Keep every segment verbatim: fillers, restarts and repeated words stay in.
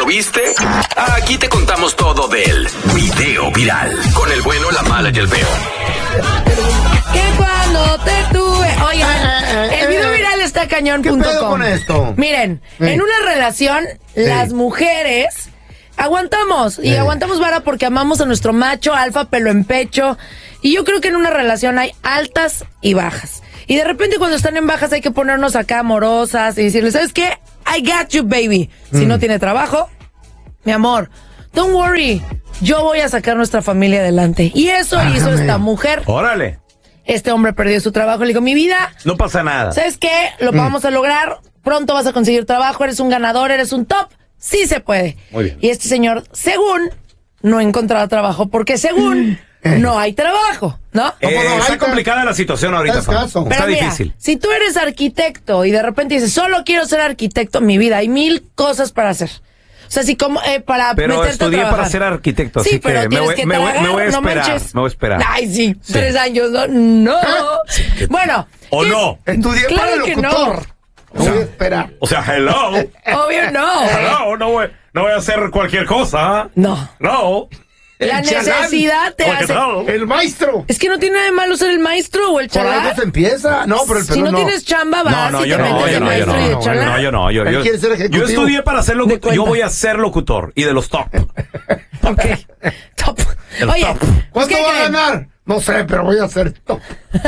lo viste? Aquí te contamos todo del video viral. Con el bueno, la mala y el feo. Que cuando te tuve... Oigan, el video viral está cañón punto com. ¿Qué pedo con esto? Miren, Sí. en una relación, Sí. las mujeres aguantamos. Y Sí. aguantamos vara porque amamos a nuestro macho, alfa, pelo en pecho. Y yo creo que en una relación hay altas y bajas. Y de repente cuando están en bajas hay que ponernos acá amorosas y decirles, ¿sabes qué? I got you, baby. Si Mm. no tiene trabajo, mi amor, don't worry. Yo voy a sacar nuestra familia adelante. Y eso Ájame. hizo esta mujer. Órale, Este hombre perdió su trabajo. Le digo, mi vida, no pasa nada. ¿sabes qué? Lo Mm. vamos a lograr. Pronto vas a conseguir trabajo. Eres un ganador, eres un top. Sí se puede. Muy bien. Y este señor, según, no encontraba trabajo porque según, no hay trabajo, ¿no? Eh, ¿Cómo no? está Hay complicada la situación ahorita, Haz Fran. caso. Está Pero mira, difícil. si tú eres arquitecto y de repente dices, solo quiero ser arquitecto en mi vida, hay mil cosas para hacer. O sea, si como eh, para Pero meterte a estudié trabajar. para ser arquitecto, Sí, así pero que me tienes voy, que me voy- tragar, me voy a no esperar. manches. Me voy a esperar. Ay, sí, Sí. tres años, no. No. Bueno. ¿O ¿qué- no? Estudié Claro para que locutor. No voy a esperar. O sea, hello. Obvio no. hello, no voy, no voy a hacer cualquier cosa. No. No. La El chalán. necesidad te Porque hace... no. El maestro. Es que no tiene nada de malo ser el maestro o el Por chalán. algo se empieza. No, pero el Si pelón no no. tienes chamba, vas No, no, y yo te no, metes yo de no, yo maestro no, y de no, chalán. No, yo no, yo, Él yo, quiere ser ejecutivo. yo estudié para ser De locutor. Yo cuenta. voy a ser locutor y de los top. Ok. Top. El Oye, top. ¿Cuánto ¿qué va a creen? ganar? No sé, pero voy a hacer top.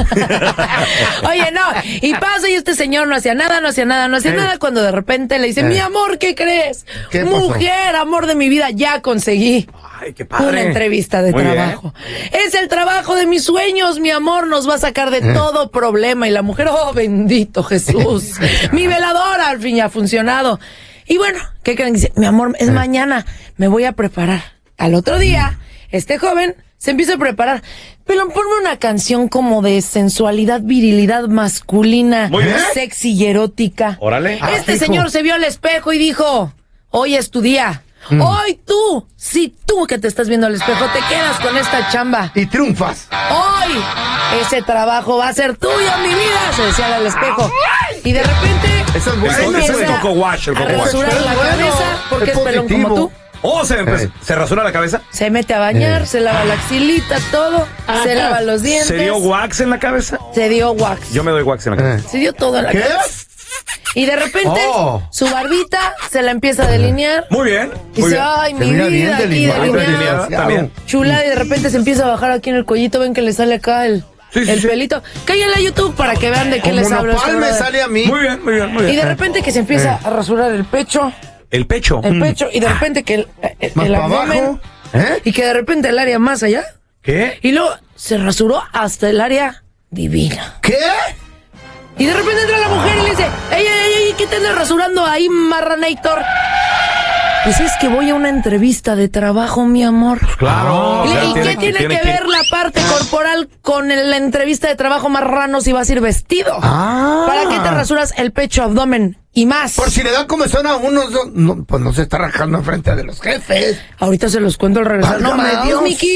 Oye, no. Y pasa y este señor no hacía nada, no hacía nada, no hacía Eh. nada. Cuando de repente le dice, Eh. mi amor, ¿qué crees? ¿Qué pasó? Mujer, amor de mi vida, ya conseguí. Ay, qué padre. Una entrevista de Muy bien. trabajo. Es el trabajo de mis sueños, mi amor, nos va a sacar Eh. de todo problema. Y la mujer, oh, bendito Jesús. Mi veladora al fin ya ha funcionado. Y bueno, ¿qué creen? Dice, mi amor, Eh. es mañana, me voy a preparar. Al otro día, este joven se empieza a preparar. Pero ponme una canción como de sensualidad, virilidad masculina, Muy bien. sexy y erótica. Órale. Ah, Este fijo. señor se vio al espejo y dijo, hoy es tu día. Mm. Hoy tú, si tú que te estás viendo al espejo, te quedas con esta chamba. Y triunfas. Hoy ese trabajo va a ser tuyo, mi vida, se decía al espejo. Y de repente Eso es El bueno. co- ese es el empieza coco wash, el a coco wash. rasurar la Bueno, cabeza porque es es pelón positivo. como tú. Oh, se, empe- Eh. se rasura la cabeza. Se mete a bañar, Eh. se lava la axilita, todo, se lava los dientes. ¿Se dio wax en la cabeza? Se dio wax. Yo me doy wax en la cabeza. Se dio todo en la ¿Qué? cabeza. Y de repente Oh. su barbita se la empieza a delinear. Muy bien. Y Muy dice, bien. ay, Se mi mira bien vida, aquí delineado, delineada. delineada. También. Chula, y de repente se empieza a bajar aquí en el cuellito. Ven que le sale acá el, Sí, sí, el sí. pelito. Cállale a YouTube para que vean de qué les Como hablo. nopal este me brother. sale a mí. Muy bien, muy bien, muy Y bien. de repente que se empieza a rasurar el pecho, El pecho. el Mm. pecho, y de repente que el, el, Más el para abdomen, abajo. ¿Eh? y que de repente el área más allá, ¿Qué? y luego se rasuró hasta el área divina. ¿Qué? Y de repente entra la mujer y le dice, ey, ey, ey, ¿qué te andas rasurando ahí, marranator? Pues es que voy a una entrevista de trabajo, mi amor. Claro. ¿Y, o sea, y qué tiene, que, ver la parte corporal con el- la entrevista de trabajo marrano si vas a ir vestido? Ah. ¿Para qué te rasuras el pecho, abdomen y más? Por si le da comezón a uno, no, no, pues no se está rajando enfrente de los jefes. Ahorita se los cuento al regresar. No Válgame más, Dios. Miki.